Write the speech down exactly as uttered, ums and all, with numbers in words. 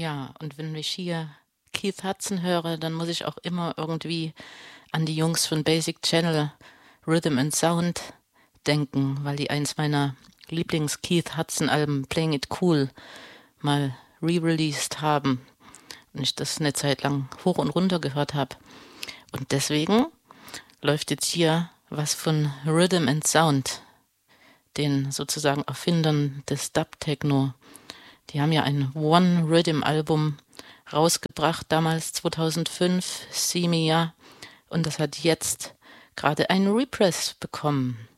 Ja, und wenn ich hier Keith Hudson höre, dann muss ich auch immer irgendwie an die Jungs von Basic Channel Rhythm and Sound denken, weil die eins meiner Lieblings-Keith Hudson-Alben Playing It Cool mal re-released haben und ich das eine Zeit lang hoch und runter gehört habe. Und deswegen läuft jetzt hier was von Rhythm and Sound, den sozusagen Erfindern des Dub-Techno. Die haben ja ein One-Rhythm-Album rausgebracht, damals zweitausendfünf, See Me Ya, und das hat jetzt gerade einen Repress bekommen.